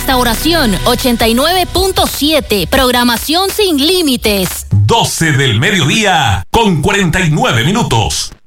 Restauración 89.7. Programación sin límites. 12 del mediodía con 49 minutos.